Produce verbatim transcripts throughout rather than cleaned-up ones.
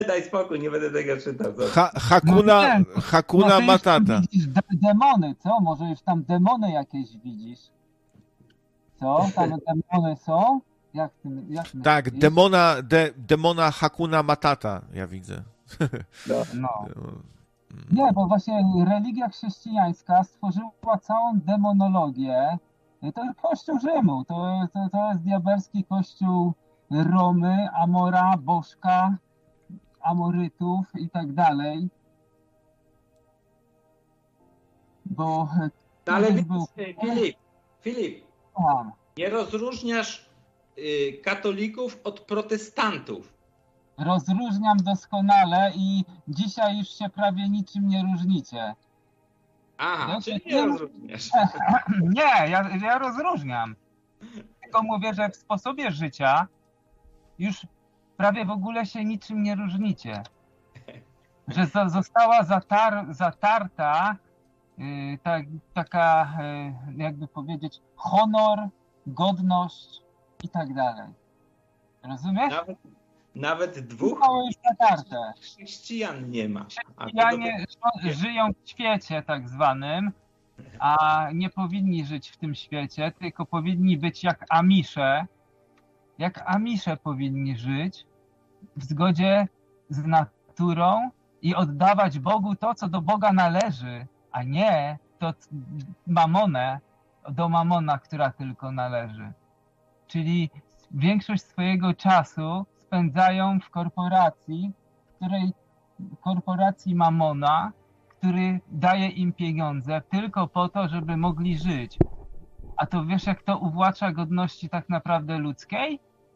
Daj spokój, nie będę tego czytał. Ha, hakuna, No hakuna może już tam matata. widzisz de- demony, co? Może już tam demony jakieś widzisz. Co? Tam demony są? Jak ty, jak Tak, myślisz? demona, de, demona hakuna matata, ja widzę. No. No. Nie, bo właśnie religia chrześcijańska stworzyła całą demonologię. To jest kościół Rzymu, to, to, to jest diabelski kościół Romy, Amora, Bożka, Amorytów i tak dalej. Bo No ale kiedyś widzisz, był... Filip, Filip, A, nie rozróżniasz y, katolików od protestantów. rozróżniam doskonale i dzisiaj już się prawie niczym nie różnicie. Aha, Wiesz, czyli ja- nie rozróżniasz. Nie, ja, ja rozróżniam. Tylko mówię, że w sposobie życia już prawie w ogóle się niczym nie różnicie. Że za, została zatar, zatarta yy, tak, taka, yy, jakby powiedzieć, honor, godność i tak dalej. Rozumiesz? Nawet, nawet dwóch Zostało już zatarte. chrześcijan nie ma. A to Chrześcijanie żyją w świecie tak zwanym, a nie powinni żyć w tym świecie, tylko powinni być jak Amisze. Jak Amisze powinni żyć w zgodzie z naturą i oddawać Bogu to, co do Boga należy, a nie to mamonę, do mamona, która tylko należy. Czyli większość swojego czasu spędzają w korporacji, w której korporacji mamona, który daje im pieniądze tylko po to, żeby mogli żyć. A to wiesz, jak to uwłacza godności tak naprawdę ludzkiej?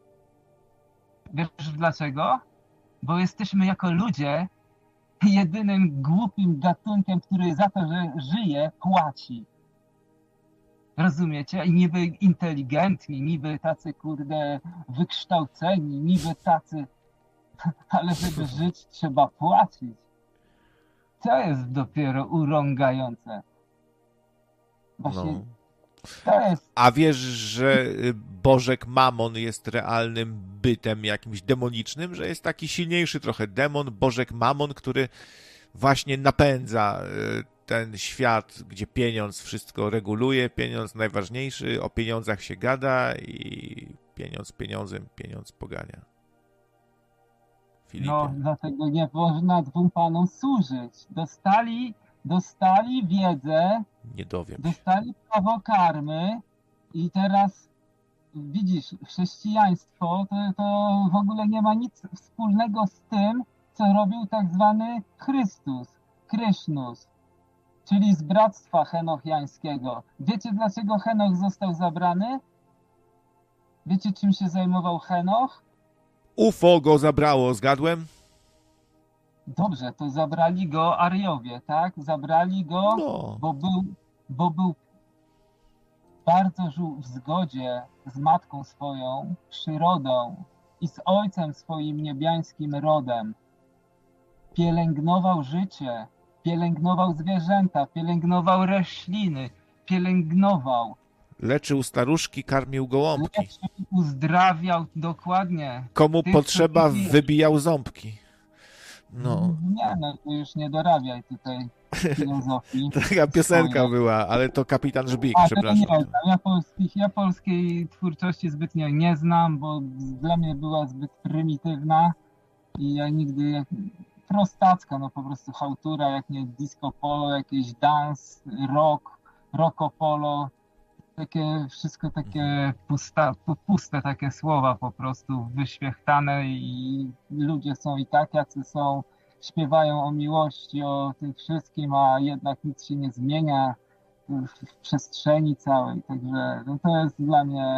Wiesz dlaczego? Bo jesteśmy jako ludzie jedynym głupim gatunkiem, który za to, że żyje, płaci. Rozumiecie? I niby inteligentni, niby tacy, kurde, wykształceni, niby tacy, ale żeby żyć, trzeba płacić. To jest dopiero urągające. Właśnie No. to jest... A wiesz, że Bożek Mamon jest realnym bytem jakimś demonicznym, że jest taki silniejszy trochę demon, Bożek Mamon, który właśnie napędza ten świat, gdzie pieniądz wszystko reguluje, pieniądz najważniejszy, o pieniądzach się gada i pieniądz pieniądzem, pieniądz pogania. Filipie. No, dlatego nie można dwóm panom służyć. Dostali, dostali wiedzę, Nie dowiem się. dostali prawo karmy i teraz widzisz, chrześcijaństwo to, to w ogóle nie ma nic wspólnego z tym, co robił tak zwany Chrystus, Krysznus, czyli z bractwa henochiańskiego. Wiecie, dlaczego Henoch został zabrany? Wiecie, czym się zajmował Henoch? U F O go zabrało, zgadłem? Dobrze, to zabrali go Ariowie, tak? Zabrali go, No. bo był, bo był bardzo żył w zgodzie z matką swoją, przyrodą i z ojcem swoim niebiańskim rodem. Pielęgnował życie, pielęgnował zwierzęta, pielęgnował rośliny, pielęgnował. Leczył staruszki, karmił gołąbki. Leczył, uzdrawiał, dokładnie. Komu Tych, potrzeba, co nie wybijał ząbki. No. Nie, no to już nie dorabiaj tutaj filozofii. Taka piosenka swojej. była, ale to kapitan Żbik, A, to przepraszam. nie znam. Ja, polskich, ja polskiej twórczości zbytnio nie znam, bo dla mnie była zbyt prymitywna i ja nigdy jak prostacka, no po prostu chałtura, jak nie disco polo, jakieś dance, rock, rocko polo, takie wszystko takie pusta, puste takie słowa po prostu wyświechtane i ludzie są i tak, jacy są, śpiewają o miłości, o tym wszystkim, a jednak nic się nie zmienia w, w przestrzeni całej, także no to jest dla mnie...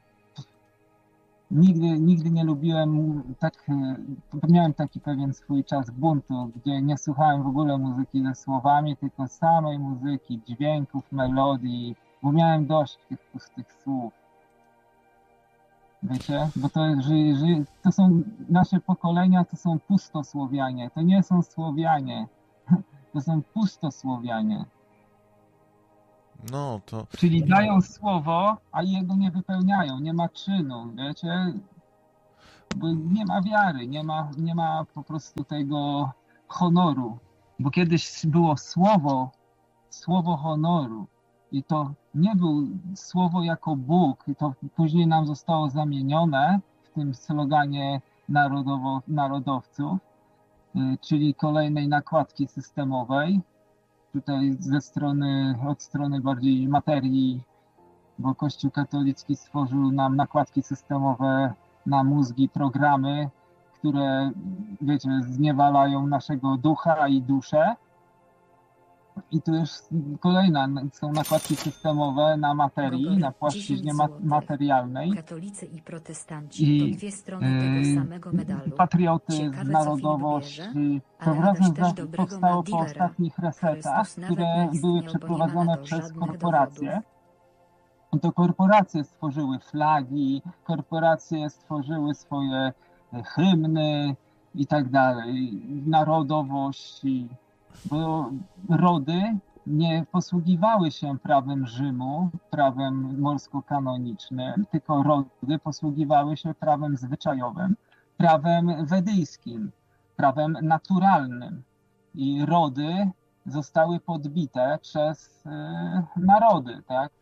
Nigdy, nigdy nie lubiłem, tak, miałem taki pewien swój czas buntu, gdzie nie słuchałem w ogóle muzyki ze słowami, tylko samej muzyki, dźwięków, melodii, bo miałem dość tych pustych słów. Wiecie? Bo to, że, że to są nasze pokolenia, to są pustosłowianie, to nie są Słowianie, to są pustosłowianie. No, to... Czyli dają słowo, a jego nie wypełniają, nie ma czynu, wiecie? bo nie ma wiary, nie ma, nie ma po prostu tego honoru. Bo kiedyś było słowo, słowo honoru i to nie był słowo jako Bóg, i to później nam zostało zamienione w tym sloganie narodowo, narodowców, czyli kolejnej nakładki systemowej. Tutaj ze strony, od strony bardziej materii, bo Kościół katolicki stworzył nam nakładki systemowe na mózgi, programy, które, wiecie, zniewalają naszego ducha i duszę. I tu już kolejna, są nakładki systemowe na materii, Gogol, na płaszczyźnie dziesięć ma- złotych. materialnej. Katolicy i protestanci I to dwie strony tego yy, samego medalu. patriotyzm, Ciekawe, co narodowość. Filip bierze, To ale razem Adaś też za- dobrego powstało po ma dealera. ostatnich resetach, Chrystus nawet które nie istniał, bo były nie ma przeprowadzone na to przez żadnych korporacje. dowodów. To korporacje stworzyły flagi, korporacje stworzyły swoje hymny i tak dalej, narodowości, bo rody nie posługiwały się prawem Rzymu, prawem morsko-kanonicznym, tylko rody posługiwały się prawem zwyczajowym, prawem wedyjskim, prawem naturalnym. I rody zostały podbite przez y, narody, tak?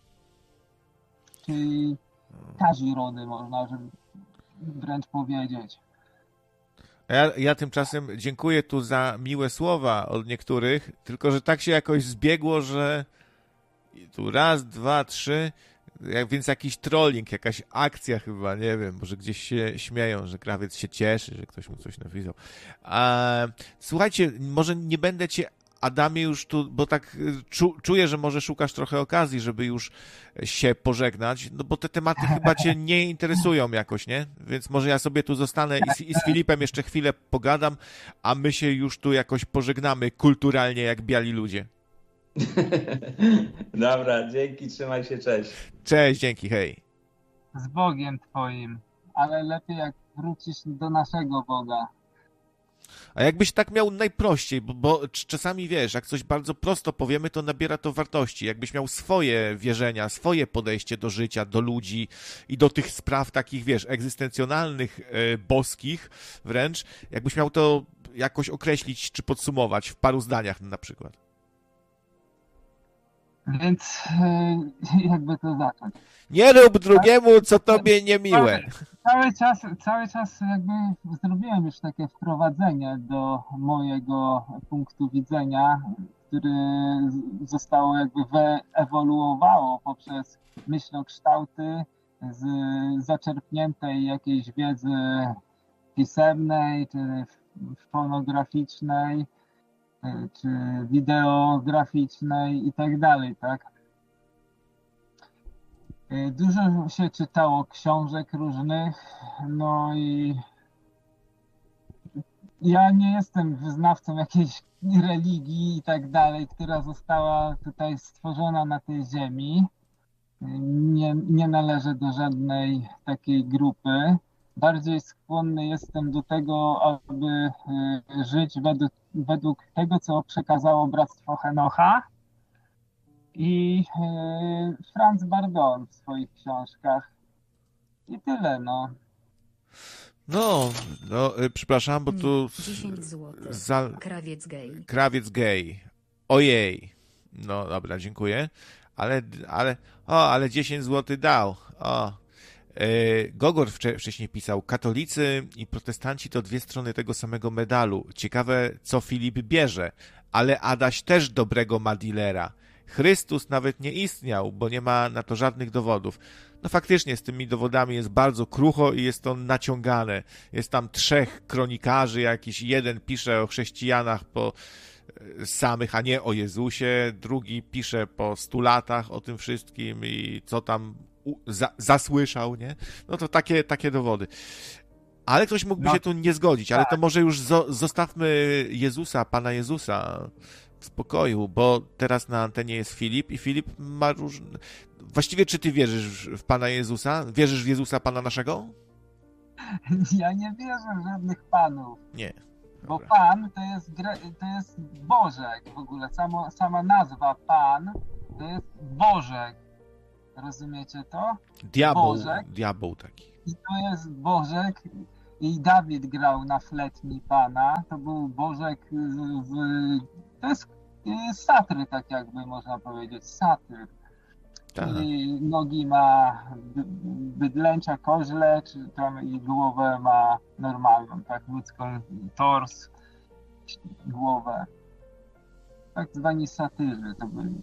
Czyli kazirody, można wręcz powiedzieć. Ja, ja tymczasem dziękuję tu za miłe słowa od niektórych, tylko że tak się jakoś zbiegło, że tu raz, dwa, trzy, jak, więc jakiś trolling, jakaś akcja chyba, nie wiem, może gdzieś się śmieją, że krawiec się cieszy, że ktoś mu coś napisał. A, słuchajcie, może nie będę cię, Adamie, już tu, bo tak czu, czuję, że może szukasz trochę okazji, żeby już się pożegnać, no bo te tematy chyba cię nie interesują jakoś, nie? Więc może ja sobie tu zostanę i z, i z Filipem jeszcze chwilę pogadam, a my się już tu jakoś pożegnamy kulturalnie jak biali ludzie. Dobra, dzięki, trzymaj się, cześć. Cześć, dzięki, hej. Z Bogiem twoim, ale lepiej jak wrócisz do naszego Boga. A jakbyś tak miał najprościej, bo, bo czasami wiesz, jak coś bardzo prosto powiemy, to nabiera to wartości. Jakbyś miał swoje wierzenia, swoje podejście do życia, do ludzi i do tych spraw takich, wiesz, egzystencjonalnych, e, boskich wręcz, jakbyś miał to jakoś określić czy podsumować w paru zdaniach na przykład. Więc yy, jakby to zacząć. Nie rób drugiemu, co tobie niemiłe. Cały czas, cały czas jakby zrobiłem już takie wprowadzenie do mojego punktu widzenia, który zostało jakby wyewoluowało poprzez myślokształty z zaczerpniętej jakiejś wiedzy pisemnej, czy fonograficznej, czy wideograficznej i tak dalej, tak? Dużo się czytało książek różnych, no i ja nie jestem wyznawcą jakiejś religii i tak dalej, która została tutaj stworzona na tej ziemi. Nie, nie należę do żadnej takiej grupy. Bardziej skłonny jestem do tego, aby żyć według, według tego, co przekazało Bractwo Henocha i Franz Bardon w swoich książkach. I tyle, no. No, no, y, przepraszam, bo tu... dziesięć złotych. Za... Krawiec gej. Krawiec gej. Ojej. No, dobra, dziękuję. Ale, ale, o, ale dziesięć złotych dał. O. Yy, Gogor wcze- wcześniej pisał, katolicy i protestanci to dwie strony tego samego medalu. Ciekawe, co Filip bierze, ale Adaś też dobrego ma dealera. Chrystus nawet nie istniał, bo nie ma na to żadnych dowodów. No faktycznie z tymi dowodami jest bardzo krucho i jest to naciągane. Jest tam trzech kronikarzy, jakiś jeden pisze o chrześcijanach po samych, a nie o Jezusie, drugi pisze po stu latach o tym wszystkim i co tam u, za, zasłyszał, nie? No to takie, takie dowody. Ale ktoś mógłby No, się tu nie zgodzić, ale tak. to może już zo, zostawmy Jezusa, Pana Jezusa w spokoju, bo teraz na antenie jest Filip i Filip ma różne... Właściwie czy ty wierzysz w Pana Jezusa? Wierzysz w Jezusa, Pana naszego? Ja nie wierzę w żadnych panów. Nie. Bo Dobra. Pan to jest, gre- to jest Bożek w ogóle. Samo, sama nazwa Pan to jest Bożek. Rozumiecie to? Diabeł, Bożek. diabeł taki. I to jest Bożek i Dawid grał na fletni Pana. To był Bożek w... To jest y, satyr, tak jakby można powiedzieć, satyr. Tak. I nogi ma by- bydlęcia, koźle, czy tam i głowę ma normalną, tak ludzką, tors, głowę. Tak zwani satyrzy to byli.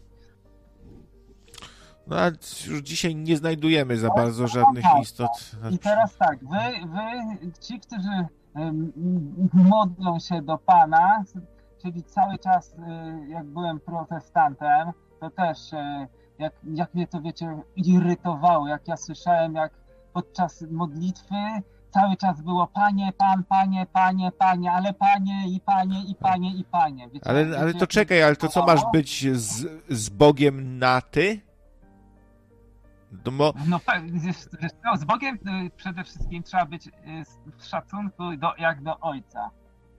No a już dzisiaj nie znajdujemy za bardzo żadnych istot. I teraz tak, wy, wy ci, którzy em, modlą się do Pana, czyli cały czas y, jak byłem protestantem, to też y, jak, jak mnie to wiecie irytowało, jak ja słyszałem, jak podczas modlitwy cały czas było Panie, Pan, Panie, Panie, Panie, ale Panie i Panie i Panie i Panie. Wiecie, Ale, wiecie, ale to jak czekaj, ale to co irytowało? masz być z, z Bogiem na ty? No, bo, No, pe- wiesz, wiesz, no, z Bogiem y, przede wszystkim trzeba być y, w szacunku do, jak do Ojca.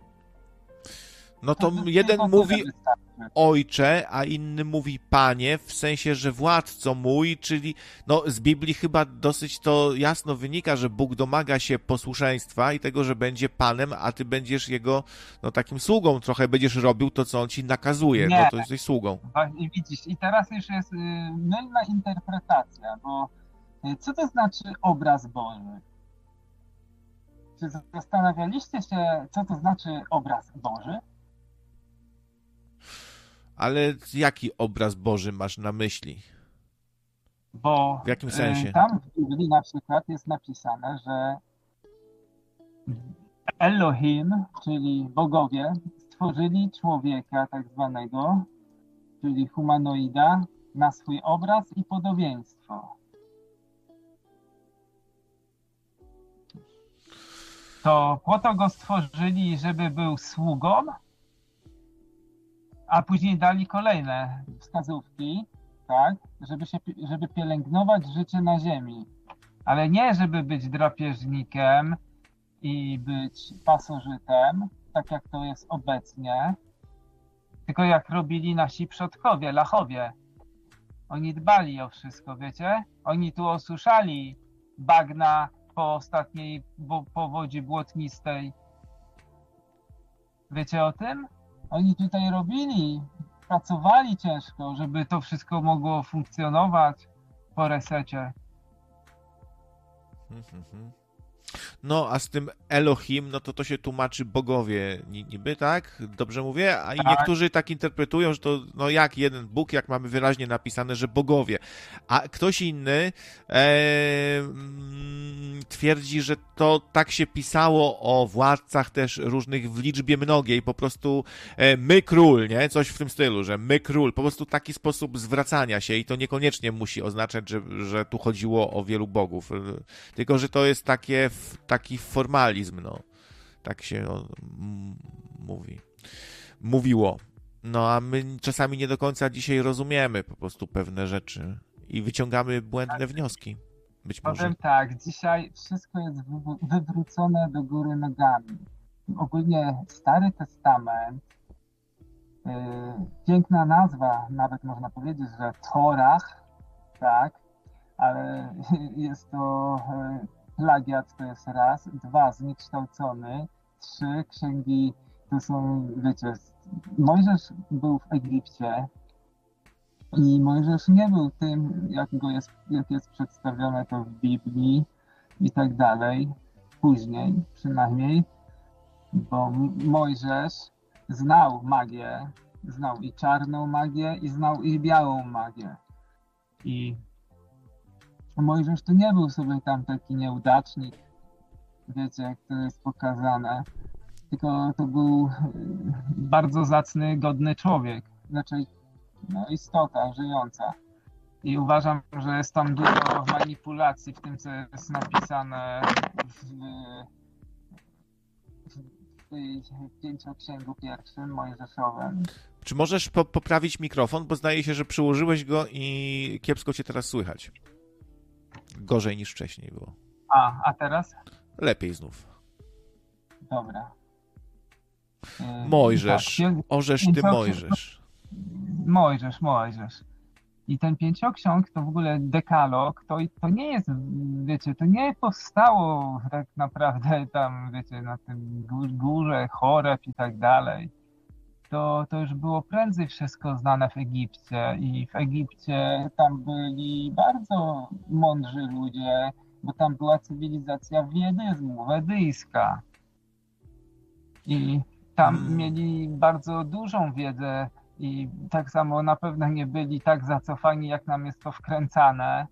no to To jeden tylko mówi tyle wystarczy. ojcze, a inny mówi panie, w sensie, że władco mój, czyli no z Biblii chyba dosyć to jasno wynika, że Bóg domaga się posłuszeństwa i tego, że będzie panem, a ty będziesz jego no takim sługą, trochę będziesz robił to, co on ci nakazuje, Nie. no to jesteś sługą. I widzisz, i teraz już jest y, mylna interpretacja, bo y, co to znaczy obraz Boży? Czy zastanawialiście się, co to znaczy obraz Boży? Ale jaki obraz Boży masz na myśli? Bo W jakim y, sensie? tam w Biblii na przykład jest napisane, że Elohim, czyli bogowie, stworzyli człowieka tak zwanego, czyli humanoida, na swój obraz i podobieństwo. To po to go stworzyli, żeby był sługą, a później dali kolejne wskazówki, tak, żeby się, żeby pielęgnować życie na ziemi. Ale nie, żeby być drapieżnikiem i być pasożytem, tak jak to jest obecnie, tylko jak robili nasi przodkowie, Lachowie. Oni dbali o wszystko, wiecie? Oni tu osuszali bagna po ostatniej bo- powodzi błotnistej. Wiecie o tym? Oni tutaj robili, pracowali ciężko, żeby to wszystko mogło funkcjonować po resecie. Mhm. No, a z tym Elohim, no to to się tłumaczy bogowie ni- niby, tak? Dobrze mówię? A i Tak. niektórzy tak interpretują, że to, no jak jeden Bóg, jak mamy wyraźnie napisane, że bogowie. A ktoś inny e, mm, twierdzi, że to tak się pisało o władcach też różnych w liczbie mnogiej, po prostu e, my król, nie? Coś w tym stylu, że my król, po prostu taki sposób zwracania się i to niekoniecznie musi oznaczać, że, że tu chodziło o wielu bogów, e, tylko, że to jest takie taki formalizm, no. Tak się o, m, mówi. Mówiło. No, a my czasami nie do końca dzisiaj rozumiemy po prostu pewne rzeczy i wyciągamy błędne wnioski. Być może. Powiem tak, dzisiaj wszystko jest wyw- wywrócone do góry nogami. Ogólnie Stary Testament, yy, piękna nazwa, nawet można powiedzieć, że Torach, tak, ale jest to yy, plagiat, to jest raz, dwa, zniekształcony, trzy, księgi, to są, wiecie, Mojżesz był w Egipcie i Mojżesz nie był tym, jak, go jest, jak jest przedstawione to w Biblii i tak dalej, później przynajmniej, bo Mojżesz znał magię, znał i czarną magię i znał i białą magię. I Mojżesz to nie był sobie tam taki nieudacznik, wiecie, jak to jest pokazane, tylko to był bardzo zacny, godny człowiek, znaczy no, istota żyjąca. I uważam, że jest tam dużo manipulacji w tym, co jest napisane w, w tej pięcioksięgu pierwszym Mojżeszowym. Czy możesz po- poprawić mikrofon, bo zdaje się, że przyłożyłeś go i kiepsko cię teraz słychać. Gorzej niż wcześniej było. A, a teraz? Lepiej znów. Dobra. Yy, Mojżesz. tak, pię- Orzesz ty pięcioksięg- Mojżesz. Mojżesz, Mojżesz. I ten pięcioksiąg, to w ogóle dekalog, to, to nie jest, wiecie, to nie powstało tak naprawdę tam, wiecie, na tym gó- górze, Choreb i tak dalej. To, to już było prędzej wszystko znane w Egipcie i w Egipcie tam byli bardzo mądrzy ludzie, bo tam była cywilizacja wiedyzmu, wedyjska. I tam Mm. mieli bardzo dużą wiedzę i tak samo na pewno nie byli tak zacofani, jak nam jest to wkręcane.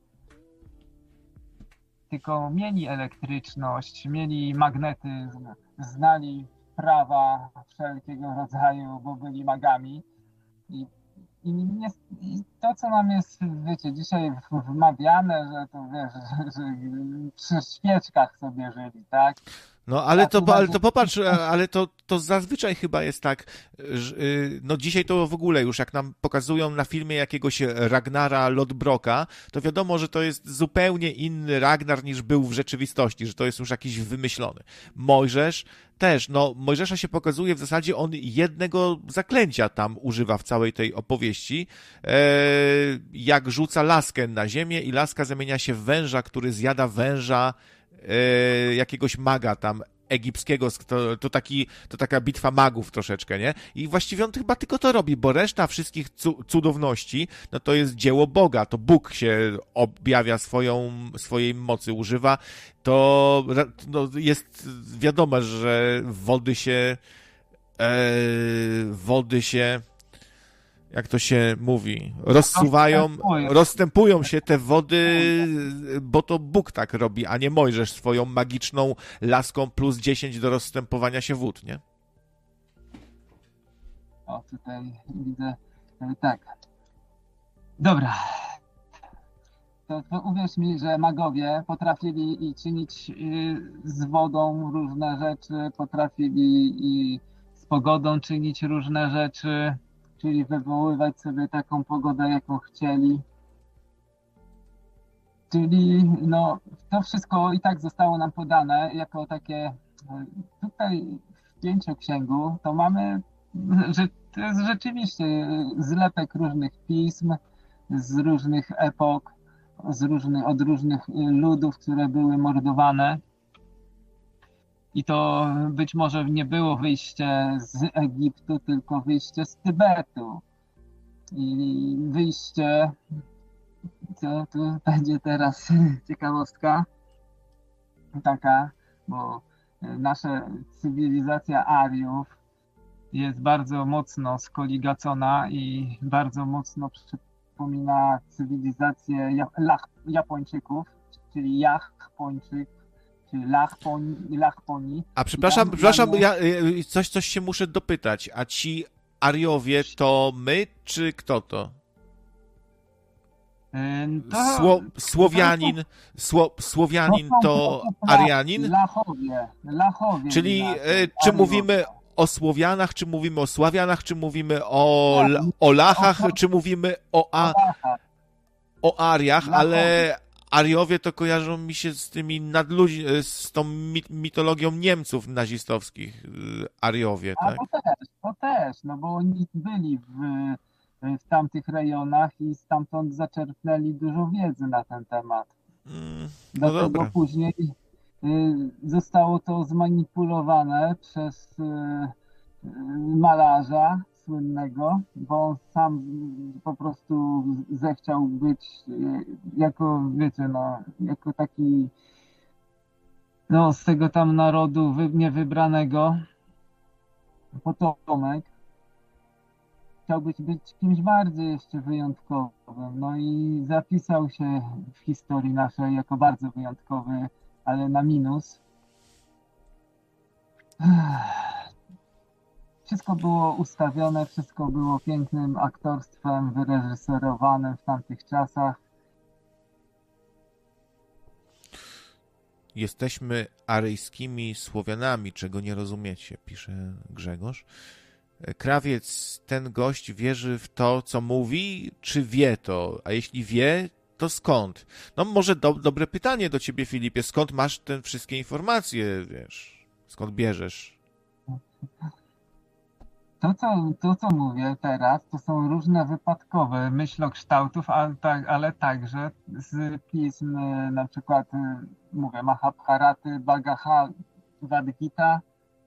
Tylko mieli elektryczność, mieli magnetyzm, znali prawa wszelkiego rodzaju, bo byli magami. I, i, nie, i to, co nam jest, wiecie, dzisiaj wmawiane, że to wiesz, że, że przy świeczkach sobie żyli, tak? No ale Tak, to, uważam- ale to popatrz, ale to, to zazwyczaj chyba jest tak, że, y, no dzisiaj to w ogóle już jak nam pokazują na filmie jakiegoś Ragnara Lodbroka, to wiadomo, że to jest zupełnie inny Ragnar niż był w rzeczywistości, że to jest już jakiś wymyślony. Mojżesz też, no Mojżesza się pokazuje w zasadzie on jednego zaklęcia tam używa w całej tej opowieści, e, jak rzuca laskę na ziemię i laska zamienia się w węża, który zjada węża e, jakiegoś maga tam egipskiego, to, to, taki, to taka bitwa magów troszeczkę, nie? I właściwie on chyba tylko to robi, bo reszta wszystkich cu- cudowności, no to jest dzieło Boga, to Bóg się objawia swoją, swojej mocy, używa, to ra- no, jest wiadomo, że wody się e, wody się jak to się mówi, rozsuwają, Rozstępują. rozstępują się te wody, bo to Bóg tak robi, a nie Mojżesz swoją magiczną laską plus dziesięć do rozstępowania się wód, nie? O, tutaj widzę, e, tak. Dobra. To, to uwierz mi, że magowie potrafili i czynić y, z wodą różne rzeczy, potrafili i z pogodą czynić różne rzeczy, czyli wywoływać sobie taką pogodę, jaką chcieli. Czyli no, to wszystko i tak zostało nam podane jako takie, e, tutaj w pięcioksięgu to mamy, że to jest rzeczywiście zlepek różnych pism, z różnych epok, z różnych, od różnych ludów, które były mordowane. I to być może nie było wyjście z Egiptu, tylko wyjście z Tybetu. I wyjście, co tu będzie teraz ciekawostka taka, bo nasza cywilizacja Ariów jest bardzo mocno skoligacona i bardzo mocno przypomina cywilizację Ja- Lach- Japończyków, czyli Japończyk, czyli Lachponi, Lachponi. A przepraszam, I tam przepraszam, mamy- ja y, coś, coś się muszę dopytać, a ci Ariowie to my, czy kto to? Ym, to- Sło, Słowianin, Sło, Słowianin to Arianin? Lachowie, Lachowie. Czyli inaczej, e, czy Ariowie. mówimy o Słowianach, czy mówimy o Sławianach, czy mówimy o, L- o Lachach, czy mówimy o, a, Lacha. o Ariach, Lachowie. ale Ariowie to kojarzą mi się z tymi nadludzi, z tą mit, mitologią Niemców nazistowskich, y, Ariowie, A tak? to też, to też, no bo oni byli w, w tamtych rejonach i stamtąd zaczerpnęli dużo wiedzy na ten temat. Mm, no Dlatego dobra. później y, zostało to zmanipulowane przez y, y, malarza słynnego, bo on sam y, po prostu zechciał być y, jako, wiecie, no, jako taki no, z tego tam narodu wy, niewybranego potomek. Chciał być, być kimś bardziej jeszcze wyjątkowym. No i zapisał się w historii naszej jako bardzo wyjątkowy, ale na minus. Wszystko było ustawione, wszystko było pięknym aktorstwem wyreżyserowanym w tamtych czasach. Jesteśmy aryjskimi Słowianami, czego nie rozumiecie, pisze Grzegorz. Krawiec, ten gość wierzy w to, co mówi, czy wie to? A jeśli wie, to skąd? No może do, dobre pytanie do ciebie, Filipie. Skąd masz te wszystkie informacje, wiesz? Skąd bierzesz? To co, to, co mówię teraz, to są różne wypadkowe myślokształtów, ale, tak, ale także z pism, e, na przykład, e, mówię, Mahabharaty, Bhagavad Gita,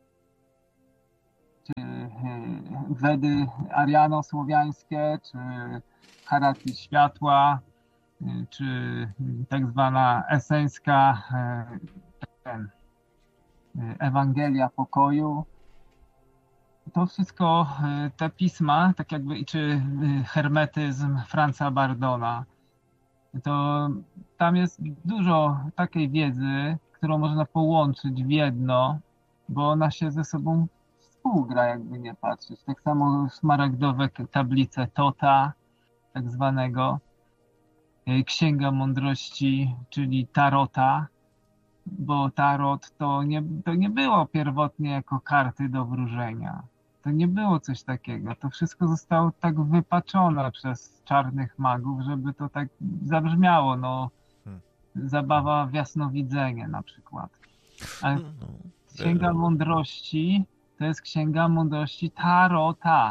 czy e, Wedy ariano-słowiańskie, czy Haraty Światła, e, czy tak zwana eseńska e, ten, e, Ewangelia Pokoju. To wszystko, y, te pisma, tak jakby, czy y, hermetyzm Franza Bardona, to tam jest dużo takiej wiedzy, którą można połączyć w jedno, bo ona się ze sobą współgra, jakby nie patrzeć. Tak samo szmaragdowe tablice Tota, tak zwanego, y, Księga Mądrości, czyli Tarota, bo tarot to nie, to nie było pierwotnie jako karty do wróżenia. To nie było coś takiego. To wszystko zostało tak wypaczone przez czarnych magów, żeby to tak zabrzmiało. No, Hmm. zabawa w jasnowidzenie na przykład. A No, Księga Mądrości to jest Księga Mądrości Tarota.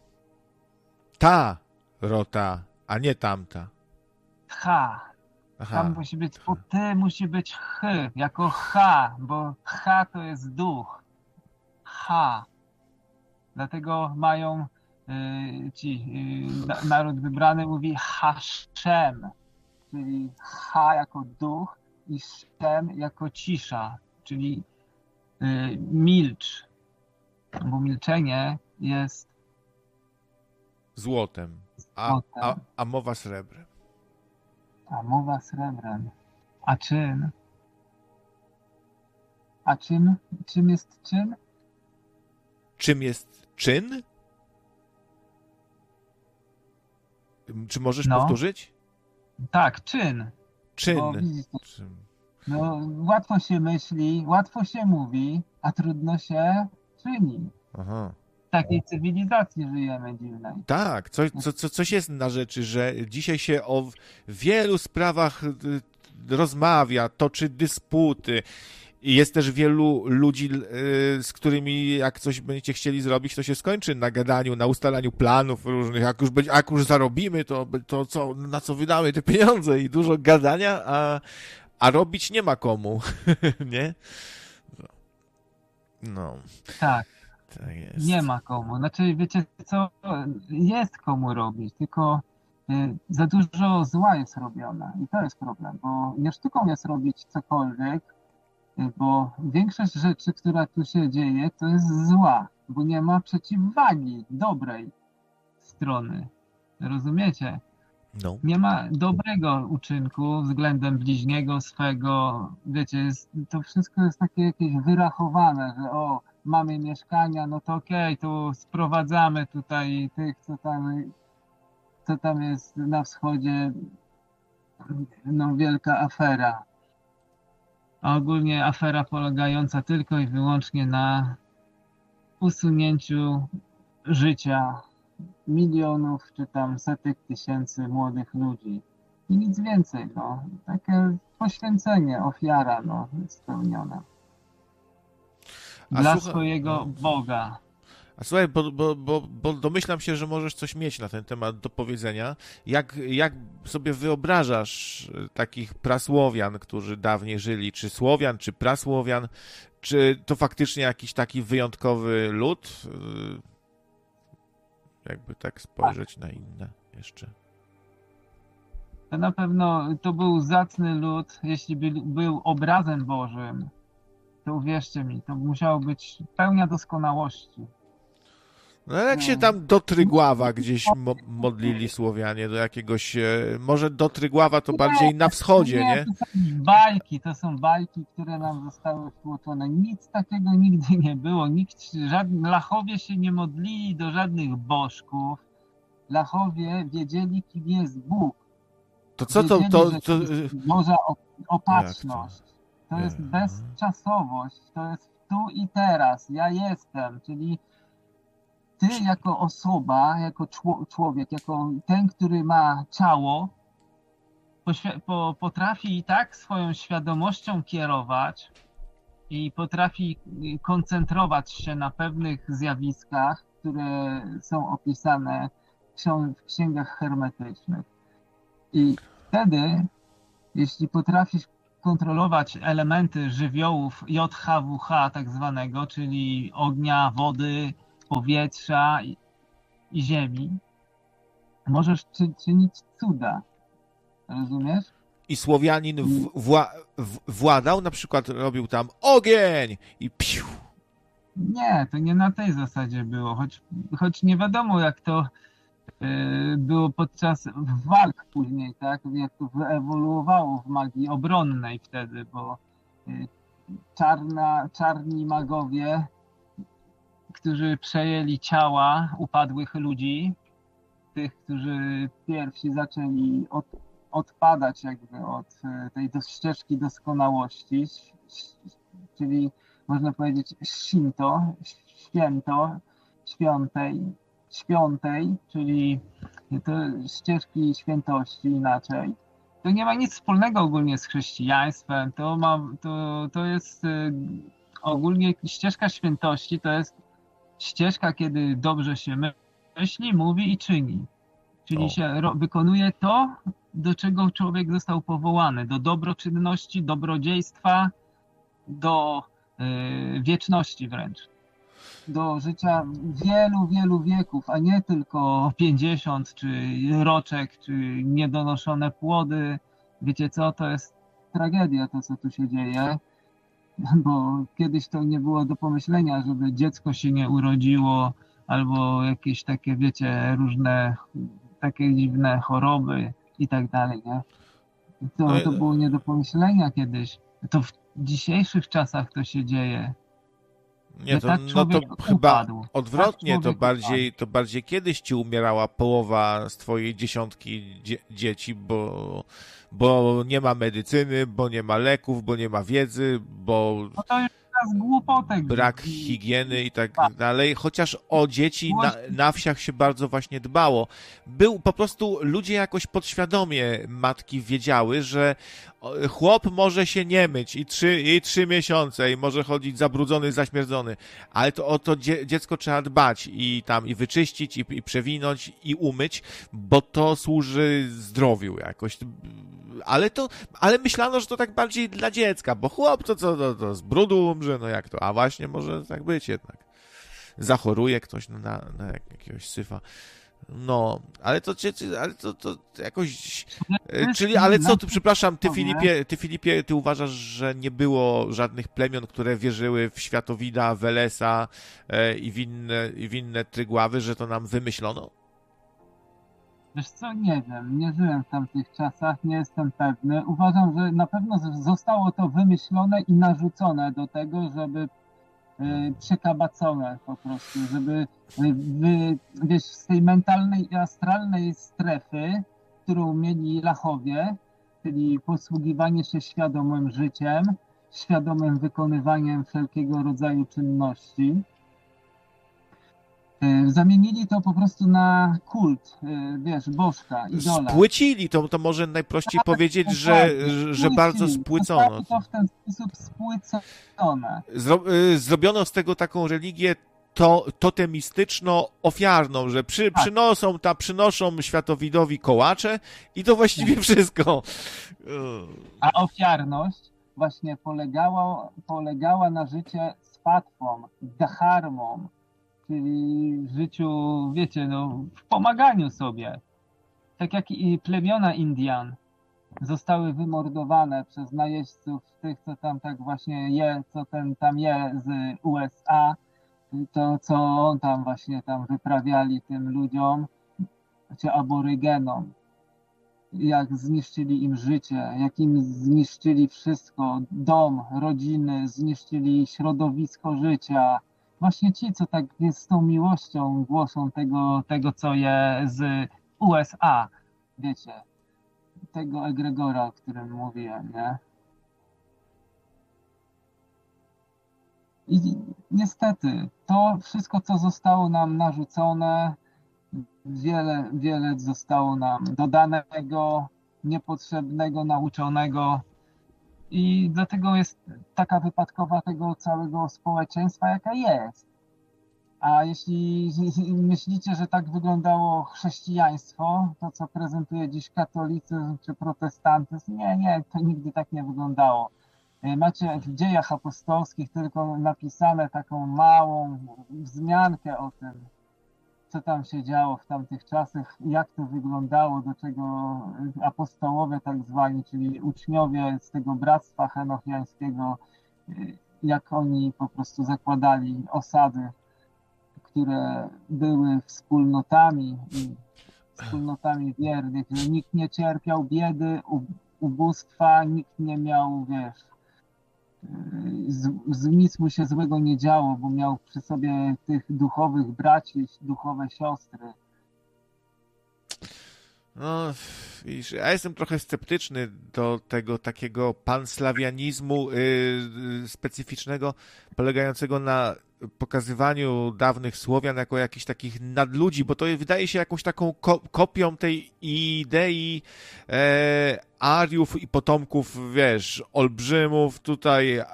ta rota, a nie tamta. Tcha. Aha. Tam musi być po ty, musi być ch, jako h, bo h to jest duch. H. Dlatego mają y, ci, y, na, naród wybrany mówi Haszem, czyli H jako duch i Szem jako cisza, czyli y, milcz, bo milczenie jest Złotem, a, Złotem. a, a mowa srebrem. a mowa srebrem. A czyn? A czym? Czym jest czyn? Czym jest czyn? Czy możesz No. powtórzyć? Tak, czyn. Czyn. Bo widzicie, Czym? no, łatwo się myśli, łatwo się mówi, a trudno się czyni. Aha. W takiej cywilizacji żyjemy dziwnej. Tak, coś, co, co, coś jest na rzeczy, że dzisiaj się o wielu sprawach y, rozmawia, toczy dysputy. I jest też wielu ludzi, y, z którymi jak coś będziecie chcieli zrobić, to się skończy na gadaniu, na ustalaniu planów różnych. Jak już, będzie, jak już zarobimy, to, to co, na co wydamy te pieniądze i dużo gadania, a, a robić nie ma komu, nie? No, Tak, tak jest. nie ma komu. Znaczy, wiecie co, jest komu robić, tylko y, za dużo zła jest robione. I to jest problem, bo nie sztuką jest robić cokolwiek, y, bo większość rzeczy, która tu się dzieje, to jest zła, bo nie ma przeciwwagi dobrej strony. Rozumiecie? No. Nie ma dobrego uczynku względem bliźniego swego. Wiecie, jest, to wszystko jest takie jakieś wyrachowane, że o, mamy mieszkania, no to okej, tu sprowadzamy tutaj tych, co tam, co tam jest na wschodzie, no wielka afera. A ogólnie afera polegająca tylko i wyłącznie na usunięciu życia milionów czy tam setek tysięcy młodych ludzi. I nic więcej, no. Takie poświęcenie, ofiara, no, jest spełniona. A Dla słucha- swojego no. Boga. A słuchaj, bo, bo, bo, bo domyślam się, że możesz coś mieć na ten temat do powiedzenia. Jak, jak sobie wyobrażasz takich prasłowian, którzy dawniej żyli, czy Słowian, czy prasłowian, czy to faktycznie jakiś taki wyjątkowy lud? Jakby tak spojrzeć na inne jeszcze. To na pewno to był zacny lud, jeśli by, był obrazem Bożym, to uwierzcie mi, to musiało być pełnia doskonałości. No ale jak się tam do Trygława gdzieś mo- modlili Słowianie, do jakiegoś, e, może do Trygława to bardziej na wschodzie, nie? To są bajki, to są bajki, które nam zostały wtłoczone. Nic takiego nigdy nie było. Nikt, żadni, Lachowie się nie modlili do żadnych bożków. Lachowie wiedzieli, kim jest Bóg. To co to, Wiedzieli, to, że to, jest Boża opatrzność. To Nie. jest bezczasowość. To jest tu i teraz. Ja jestem, czyli ty jako osoba, jako czło- człowiek, jako ten, który ma ciało, poświ- po, potrafi i tak swoją świadomością kierować i potrafi koncentrować się na pewnych zjawiskach, które są opisane w księgach hermetycznych. I wtedy, jeśli potrafisz kontrolować elementy żywiołów J H W H tak zwanego, czyli ognia, wody, powietrza i, i ziemi, możesz czy, czynić cuda. Rozumiesz? I Słowianin w, wła, w, władał, na przykład robił tam ogień i piu. Nie, to nie na tej zasadzie było, choć, choć nie wiadomo jak to yy, było podczas walk później, tak? Jak to wyewoluowało w magii obronnej wtedy, bo yy, czarna, czarni magowie, którzy przejęli ciała upadłych ludzi, tych, którzy pierwsi zaczęli od, odpadać jakby od tej do, ścieżki doskonałości, czyli można powiedzieć Shinto, święto, świątej, świątej, czyli to ścieżki świętości inaczej. To nie ma nic wspólnego ogólnie z chrześcijaństwem, to, ma, to, to jest ogólnie ścieżka świętości, to jest ścieżka, kiedy dobrze się myśli, mówi i czyni. Czyli O. się ro, wykonuje to, do czego człowiek został powołany, do dobroczynności, dobrodziejstwa, do y, wieczności wręcz. Do życia wielu, wielu wieków, a nie tylko pięćdziesiąt, czy roczek, czy niedonoszone płody. Wiecie co, to jest tragedia to, co tu się dzieje, bo kiedyś to nie było do pomyślenia, żeby dziecko się nie urodziło, albo jakieś takie, wiecie, różne takie dziwne choroby i tak dalej, nie? To, to było nie do pomyślenia kiedyś. To w dzisiejszych czasach to się dzieje. Nie, to, tak no to chyba upadł. odwrotnie, Tak to bardziej, to bardziej kiedyś ci umierała połowa z twojej dziesiątki dzie dzieci, bo, bo nie ma medycyny, bo nie ma leków, bo nie ma wiedzy, bo no to już teraz głupotek. brak higieny i tak dalej, chociaż o dzieci na, na wsiach się bardzo właśnie dbało. Był po prostu, ludzie jakoś podświadomie matki wiedziały, że chłop może się nie myć i trzy, i trzy miesiące i może chodzić zabrudzony, zaśmierdzony, ale to o to dzie, dziecko trzeba dbać i tam i wyczyścić, i, i przewinąć, i umyć, bo to służy zdrowiu jakoś. Ale to, ale myślano, że to tak bardziej dla dziecka, bo chłop to co, to, to z brudu umrze, no jak to, a właśnie może tak być jednak. Zachoruje ktoś na, na jakiegoś syfa. No, ale to, ale to, to jakoś, czyli, ale co, tu, przepraszam, ty Filipie, ty Filipie, ty uważasz, że nie było żadnych plemion, które wierzyły w Światowida, Welesa e, i w inne, i w inne trygławy, że to nam wymyślono? Wiesz co, nie wiem, nie żyłem w tamtych czasach, nie jestem pewny. Uważam, że na pewno zostało to wymyślone i narzucone do tego, żeby y, przekabacone po prostu, żeby y, wy, wiesz, z tej mentalnej i astralnej strefy, którą mieli Lachowie, czyli posługiwanie się świadomym życiem, świadomym wykonywaniem wszelkiego rodzaju czynności, zamienili to po prostu na kult, wiesz, bożka, idola. Spłycili to, to może najprościej tak, powiedzieć, tak, że, że, że bardzo spłycono. Zostało to w ten sposób spłycone. Zro, zrobiono z tego taką religię to, totemistyczno-ofiarną, że przy, tak. przynoszą, ta, przynoszą Światowidowi kołacze i to właściwie tak. wszystko. A ofiarność właśnie polegała, polegała na życie z fatwą, dharmą, czyli w życiu, wiecie, no, w pomaganiu sobie. Tak jak i plemiona Indian zostały wymordowane przez najeźdźców, tych, co tam tak właśnie je, co ten tam je z U S A, to co tam właśnie tam wyprawiali tym ludziom, czy aborygenom, jak zniszczyli im życie, jak im zniszczyli wszystko, dom, rodziny, zniszczyli środowisko życia. Właśnie ci, co tak z tą miłością głoszą tego, tego co je z U S A, wiecie, tego egregora, o którym mówiłem, nie? I niestety, to wszystko, co zostało nam narzucone, wiele, wiele zostało nam dodanego, niepotrzebnego, nauczonego. i dlatego jest taka wypadkowa tego całego społeczeństwa, jaka jest. A jeśli myślicie, że tak wyglądało chrześcijaństwo, to co prezentuje dziś katolicyzm czy protestantyzm, nie, nie, to nigdy tak nie wyglądało. Macie w dziejach apostolskich tylko napisane taką małą wzmiankę o tym, co tam się działo w tamtych czasach, jak to wyglądało, do czego apostołowie tak zwani, czyli uczniowie z tego bractwa henochiańskiego, jak oni po prostu zakładali osady, które były wspólnotami i wspólnotami wiernych, że nikt nie cierpiał biedy, ubóstwa, nikt nie miał, wiesz, z, z nic mu się złego nie działo, bo miał przy sobie tych duchowych braci, duchowe siostry. No, widzisz, ja jestem trochę sceptyczny do tego takiego panslawianizmu yy, specyficznego, polegającego na pokazywaniu dawnych Słowian jako jakichś takich nadludzi, bo to wydaje się jakąś taką ko- kopią tej idei e, Ariów i potomków, wiesz, olbrzymów tutaj e,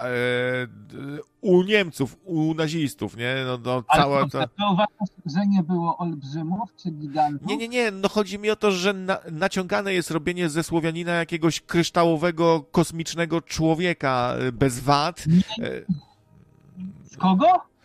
u Niemców, u nazistów, nie? No, no, cała Ale ta... to uważasz, że nie było olbrzymów czy gigantów? Nie, nie, nie, no chodzi mi o to, że na, naciągane jest robienie ze Słowianina jakiegoś kryształowego, kosmicznego człowieka bez wad. Nie. Z kogo?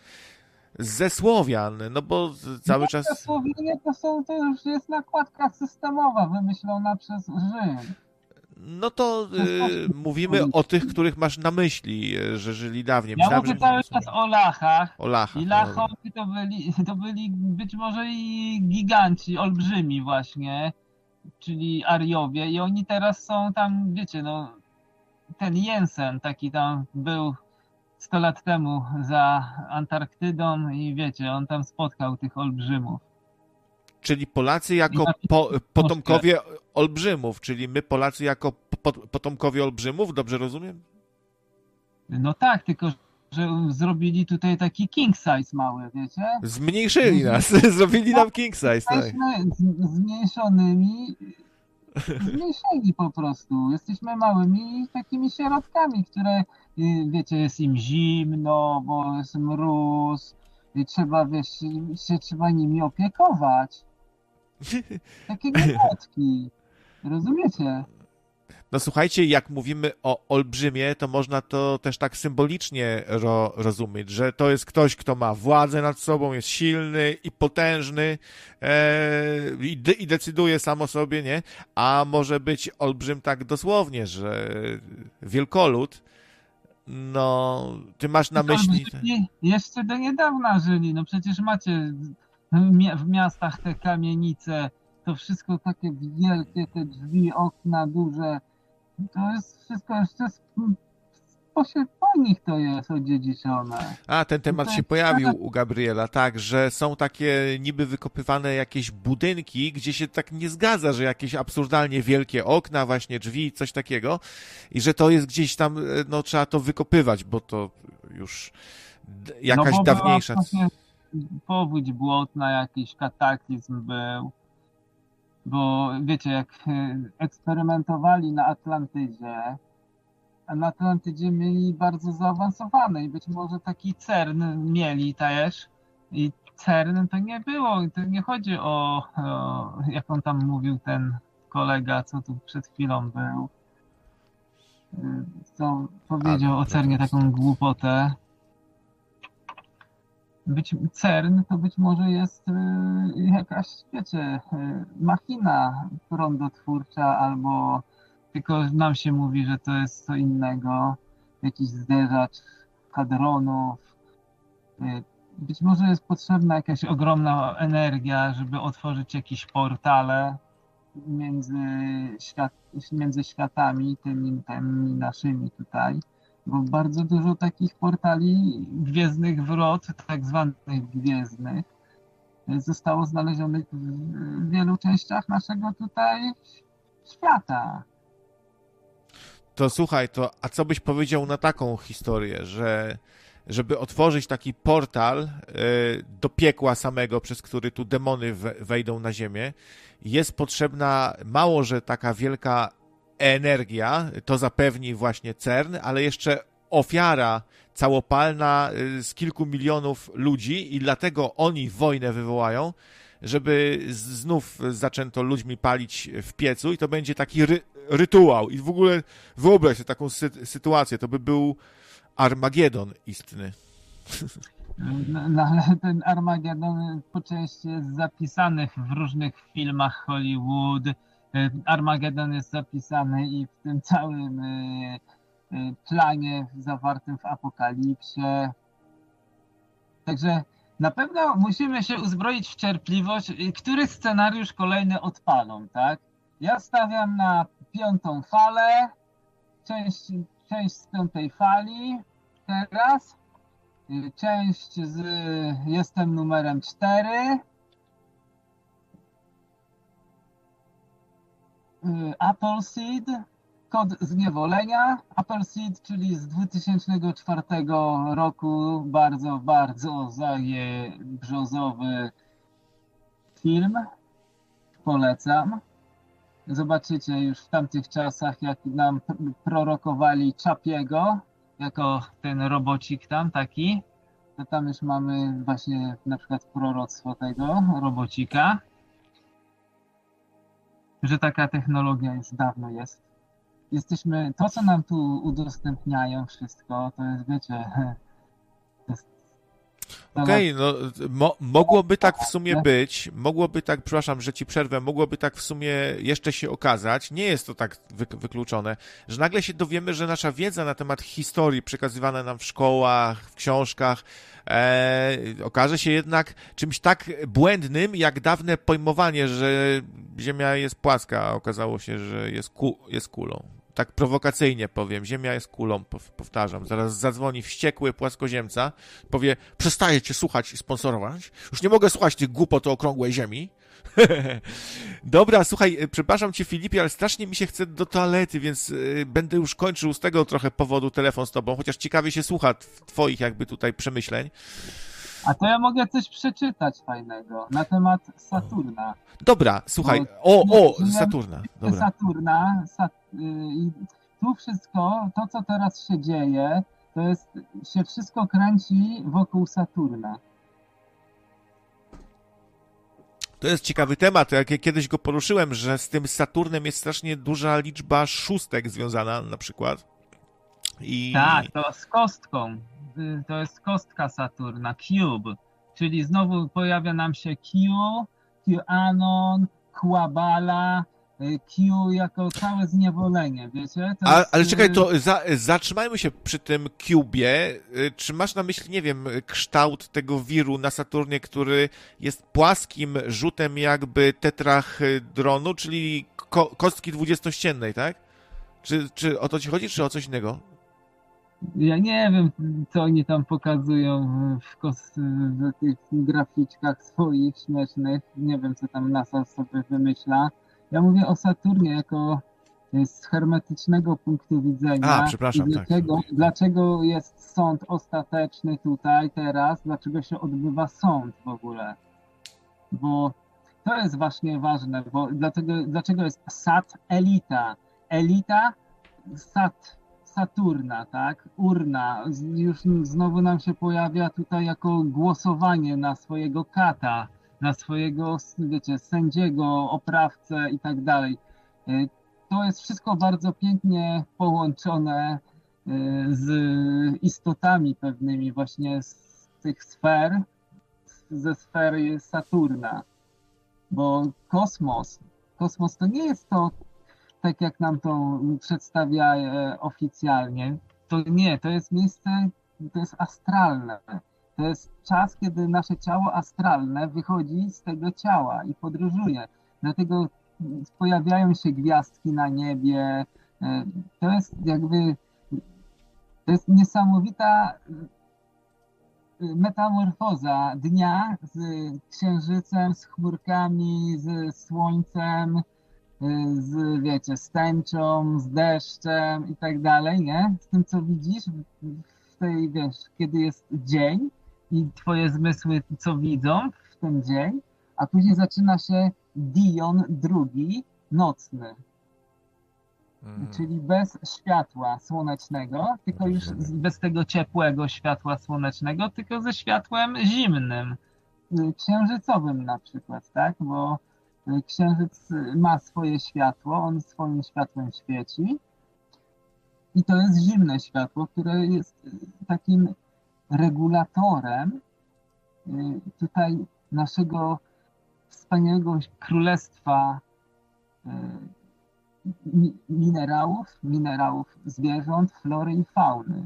Ze Słowian, no bo cały nie, czas... Te Słowianie to są, to już jest nakładka systemowa wymyślona przez Rzym. No to y, mówimy o tych, których masz na myśli, że żyli dawniej. Ja Myślałem, mówię że cały czas o Lachach. o Lachach. I Lachowie to byli, to byli być może i giganci, olbrzymi właśnie, czyli Ariowie. I oni teraz są tam, wiecie, no ten Jensen taki tam był sto lat temu za Antarktydą i wiecie, on tam spotkał tych olbrzymów. Czyli Polacy jako po, potomkowie olbrzymów, czyli my Polacy jako po, potomkowie olbrzymów, dobrze rozumiem? No tak, tylko że zrobili tutaj taki king size mały, wiecie? Zmniejszyli nas, zrobili nam king size, tak. Jesteśmy z, zmniejszonymi, zmniejszeni po prostu. Jesteśmy małymi takimi środkami, które, wiecie, jest im zimno, bo jest mróz i trzeba, wiesz, się trzeba nimi opiekować. Takie niemotki. Rozumiecie? No słuchajcie, jak mówimy o olbrzymie, to można to też tak symbolicznie ro, rozumieć, że to jest ktoś, kto ma władzę nad sobą, jest silny i potężny e, i, de, i decyduje sam o sobie, nie? A może być olbrzym tak dosłownie, że wielkolud, no, ty masz na myśli... Olbrzymi jeszcze do niedawna żyli, no przecież macie w miastach te kamienice, to wszystko takie wielkie, te drzwi, okna duże. To jest wszystko jeszcze po, po nich to jest odziedziczone. A, ten temat się pojawił u Gabriela, tak, że są takie niby wykopywane jakieś budynki, gdzie się tak nie zgadza, że jakieś absurdalnie wielkie okna, właśnie drzwi, coś takiego i że to jest gdzieś tam, no trzeba to wykopywać, bo to już jakaś no, bo dawniejsza... Powódź błotna, jakiś kataklizm był. Bo wiecie, jak eksperymentowali na Atlantydzie, a na Atlantydzie mieli bardzo zaawansowane i być może taki CERN mieli też. I CERN to nie było, to nie chodzi o, o jak on tam mówił ten kolega, co tu przed chwilą był, co powiedział o CERNie taką głupotę. Być CERN to być może jest jakaś, wiecie, machina prądotwórcza, albo tylko nam się mówi, że to jest co innego, jakiś zderzacz hadronów. Być może jest potrzebna jakaś ogromna energia, żeby otworzyć jakieś portale między, świat, między światami, tymi, tymi naszymi tutaj. Bo bardzo dużo takich portali gwiezdnych wrot, tak zwanych gwiezdnych, zostało znalezionych w wielu częściach naszego tutaj świata. To słuchaj, to a co byś powiedział na taką historię, że żeby otworzyć taki portal y, do piekła samego, przez który tu demony we, wejdą na ziemię, jest potrzebna mało, że taka wielka energia, to zapewni właśnie CERN, ale jeszcze ofiara całopalna z kilku milionów ludzi i dlatego oni wojnę wywołają, żeby znów zaczęto ludźmi palić w piecu i to będzie taki ry- rytuał. I w ogóle wyobraź sobie taką sy- sytuację, to by był Armagedon istny. No, no ale ten Armagedon po części jest zapisany w różnych filmach Hollywood. Armagedon jest zapisany i w tym całym y, y, planie zawartym w Apokalipsie. Także na pewno musimy się uzbroić w cierpliwość, który scenariusz kolejny odpalą, tak? Ja stawiam na piątą falę, część, część z piątej fali teraz, część z jestem numerem cztery, Appleseed, kod zniewolenia, Appleseed, czyli z dwa tysiące czwartego roku, bardzo, bardzo zajebrzozowy film, polecam. Zobaczycie już w tamtych czasach, jak nam prorokowali Chapiego, jako ten robocik tam taki, to tam już mamy właśnie na przykład proroctwo tego robocika, że taka technologia już dawno jest. Jesteśmy, to co nam tu udostępniają wszystko, to jest, wiecie, Okej, okay, no mo- mogłoby tak w sumie być, mogłoby tak, przepraszam, że ci przerwę, mogłoby tak w sumie jeszcze się okazać, nie jest to tak wy- wykluczone, że nagle się dowiemy, że nasza wiedza na temat historii przekazywana nam w szkołach, w książkach, e, okaże się jednak czymś tak błędnym, jak dawne pojmowanie, że Ziemia jest płaska, a okazało się, że jest, ku- jest kulą. Tak prowokacyjnie powiem, Ziemia jest kulą, powtarzam. Zaraz zadzwoni wściekły płaskoziemca, powie, przestaję cię słuchać i sponsorować, już nie mogę słuchać tych głupot o okrągłej Ziemi. Dobra, słuchaj, przepraszam cię Filipie, ale strasznie mi się chce do toalety, więc y, będę już kończył z tego trochę powodu telefon z tobą, chociaż ciekawie się słucha twoich jakby tutaj przemyśleń. A to ja mogę coś przeczytać fajnego na temat Saturna. Dobra, słuchaj, o, o, Saturna. Dobra. Saturna, Sat... i tu wszystko, to co teraz się dzieje, to jest, się wszystko kręci wokół Saturna. To jest ciekawy temat, jak ja kiedyś go poruszyłem, że z tym Saturnem jest strasznie duża liczba szóstek związana na przykład. I... Tak, to z kostką. To jest kostka Saturna, cube, czyli znowu pojawia nam się Q, QAnon, Quabala, Q jako całe zniewolenie, wiecie? To A, jest... Ale czekaj, to za, zatrzymajmy się przy tym cubie. Czy masz na myśli, nie wiem, kształt tego wiru na Saturnie, który jest płaskim rzutem jakby tetrahedronu, czyli ko kostki dwudziestościennej, tak? Czy, czy o to ci chodzi, czy o coś innego? Ja nie wiem, co oni tam pokazują w, kos- w tych graficzkach swoich śmiesznych. Nie wiem, co tam NASA sobie wymyśla. Ja mówię o Saturnie jako z hermetycznego punktu widzenia. A, przepraszam, I dlaczego, tak. dlaczego jest sąd ostateczny tutaj, teraz? Dlaczego się odbywa sąd w ogóle? Bo to jest właśnie ważne, bo dlatego, dlaczego jest Sat Elita? Elita, Sat Saturna, tak? Urna. Już znowu nam się pojawia tutaj jako głosowanie na swojego kata, na swojego, wiecie, sędziego, oprawcę i tak dalej. To jest wszystko bardzo pięknie połączone z istotami pewnymi właśnie z tych sfer, ze sfery Saturna. Bo kosmos, kosmos to nie jest to, tak jak nam to przedstawia oficjalnie, to nie, to jest miejsce, to jest astralne. To jest czas, kiedy nasze ciało astralne wychodzi z tego ciała i podróżuje. Dlatego pojawiają się gwiazdki na niebie. To jest jakby, to jest niesamowita metamorfoza dnia z księżycem, z chmurkami, z słońcem, z, wiecie, z tęczą, z deszczem i tak dalej, nie? Z tym, co widzisz w tej, wiesz, kiedy jest dzień i twoje zmysły co widzą w ten dzień, a później zaczyna się Dion drugi, nocny. Mhm. czyli bez światła słonecznego, tylko już z- bez tego ciepłego światła słonecznego, tylko ze światłem zimnym, y, księżycowym na przykład, tak? Bo y, księżyc y, ma swoje światło, on swoim światłem świeci i to jest zimne światło, które jest y, takim regulatorem y, tutaj naszego wspaniałego królestwa y, mi- minerałów, minerałów zwierząt, flory i fauny.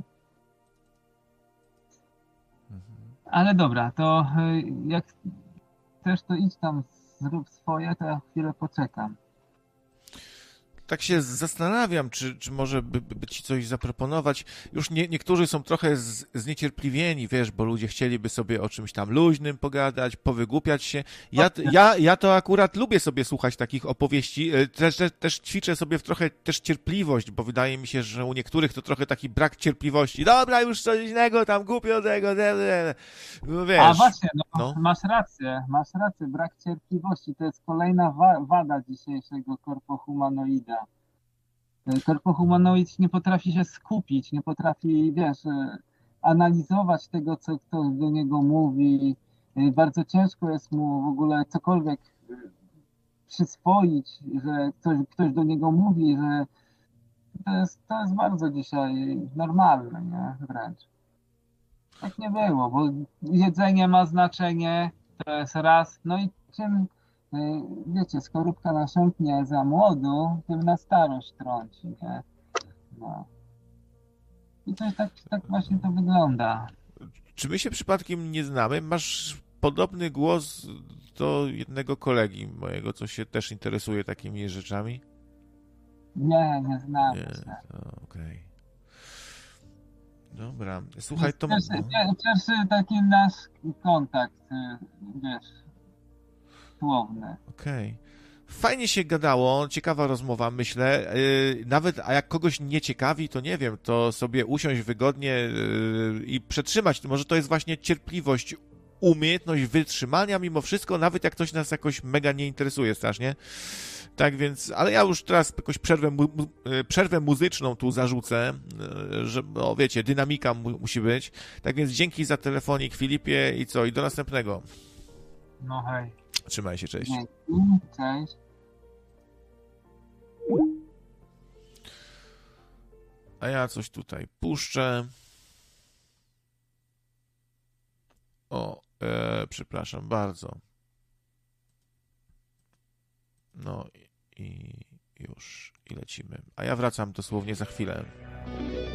Ale dobra, to y, jak chcesz, to idź tam, zrób swoje, to ja chwilę poczekam. Tak się zastanawiam, czy, czy może by, by ci coś zaproponować. Już nie, niektórzy są trochę z, zniecierpliwieni, wiesz, bo ludzie chcieliby sobie o czymś tam luźnym pogadać, powygłupiać się. Ja, ja, ja to akurat lubię sobie słuchać takich opowieści. E, Też, też, też ćwiczę sobie w trochę też cierpliwość, bo wydaje mi się, że u niektórych to trochę taki brak cierpliwości. Dobra, już coś innego, tam głupio tego, de, de. No wiesz. A właśnie, no, no. masz rację, masz rację, brak cierpliwości to jest kolejna wa- wada dzisiejszego korpohumanoida. Y, Korpohumanoid nie potrafi się skupić, nie potrafi, wiesz, y, analizować tego, co ktoś do niego mówi. Y, Bardzo ciężko jest mu w ogóle cokolwiek y, przyswoić, że ktoś, ktoś do niego mówi, że to jest, to jest bardzo dzisiaj normalne, nie? Wręcz. Tak nie było, bo jedzenie ma znaczenie, to jest raz. No i czym, y, wiecie, skorupka nasiąknie za młodu, tym na starość trąci, nie? No. I to tak, tak właśnie to wygląda. Czy my się przypadkiem nie znamy? Masz podobny głos do jednego kolegi mojego, co się też interesuje takimi rzeczami? Nie, nie znamy Nie, się. to okej. Dobra, słuchaj, to... Pierwszy, pier- pierwszy taki nasz kontakt, y, wiesz, słowny. Okej. Fajnie się gadało, ciekawa rozmowa, myślę. Yy, nawet, a jak kogoś nie ciekawi, to nie wiem, to sobie usiąść wygodnie yy, i przetrzymać. Może to jest właśnie cierpliwość, umiejętność wytrzymania mimo wszystko, nawet jak ktoś nas jakoś mega nie interesuje strasznie. Tak więc, ale ja już teraz jakąś przerwę, mu, mu- yy, przerwę muzyczną tu zarzucę, yy, że, no wiecie, dynamika mu, musi być. Tak więc dzięki za telefonik, Filipie, i co, i do następnego. No hej. Trzymaj się, cześć. Dzięki, cześć. A ja coś tutaj puszczę. O, e, przepraszam bardzo. No i, i już, i lecimy. A ja wracam dosłownie za chwilę.